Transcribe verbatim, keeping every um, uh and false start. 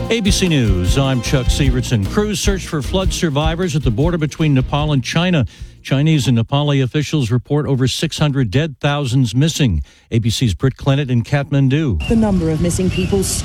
A B C News, I'm Chuck Sievertson. Crews search for flood survivors at the border between Nepal and China. Chinese and Nepali officials report over six hundred dead, thousands missing. A B C's Britt Clennett in Kathmandu. The number of missing people